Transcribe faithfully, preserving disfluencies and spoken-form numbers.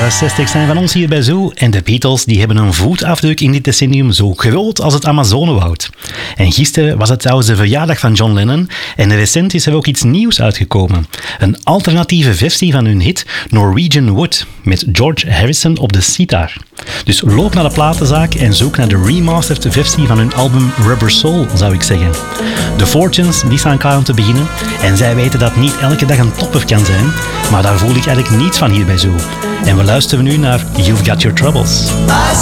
jaren zestig zijn van ons hier bij Zoo en de Beatles die hebben een voetafdruk in dit decennium zo groot als het Amazonewoud. En gisteren was het trouwens de verjaardag van John Lennon en recent is er ook iets nieuws uitgekomen. Een alternatieve versie van hun hit Norwegian Wood met George Harrison op de sitar. Dus loop naar de platenzaak en zoek naar de remastered versie van hun album Rubber Soul, zou ik zeggen. De Fortunes die staan klaar om te beginnen en zij weten dat niet elke dag een topper kan zijn, maar daar voel ik eigenlijk niets van hier bij Zoo. En we luisteren nu naar You've Got Your Troubles.